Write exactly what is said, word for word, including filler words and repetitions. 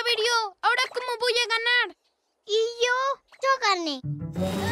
averió. ¿Ahora cómo voy a ganar? ¿Y yo? Yo gané.